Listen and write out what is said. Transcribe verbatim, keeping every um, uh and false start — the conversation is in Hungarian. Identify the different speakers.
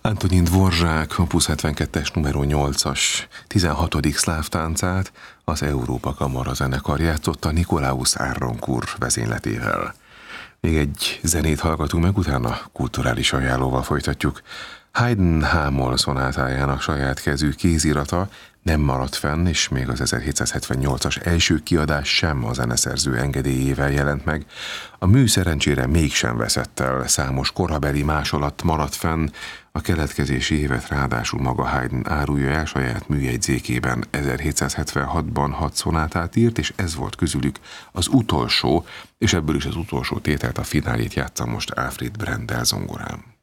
Speaker 1: Antonin Dvorak opus hetvenkettes numero nyolcas tizenhatodik szláv táncát az Európa Kamara zenekar játszotta Nikolaus Arnonkur vezényletével. Még egy zenét hallgatunk meg, utána kulturális ajánlóval folytatjuk. Haydn H-moll szonátájának saját kezű kézirata nem maradt fenn, és még az ezerhétszázhetvennyolcas első kiadás sem a zeneszerző engedélyével jelent meg. A mű szerencsére mégsem veszett el, számos korabeli másolat maradt fenn, a keletkezési évet ráadásul maga Haydn árulja el saját műjegyzékében. ezerhétszázhetvenhatban hat szonátát írt, és ez volt közülük az utolsó, és ebből is az utolsó tételt, a finálét játssza most Alfred Brendel zongorán.